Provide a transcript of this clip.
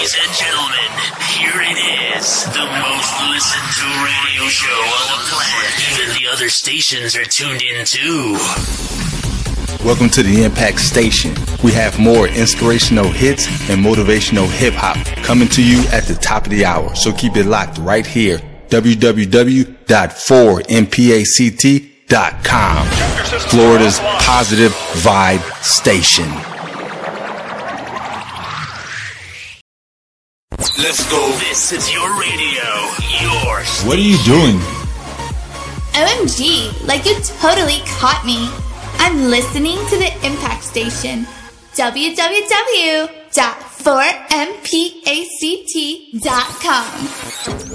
Ladies and gentlemen, here it is, the most listened to radio show on the planet. Even the other stations are tuned in too. Welcome to the Impact Station. We have more inspirational hits and motivational hip-hop coming to you at the top of the hour. So keep it locked right here. www.4mpact.com. Florida's positive vibe station. Let's go. This is your radio. Your station. What are you doing? OMG, like you totally caught me. I'm listening to the Impact Station. www.4mpact.com.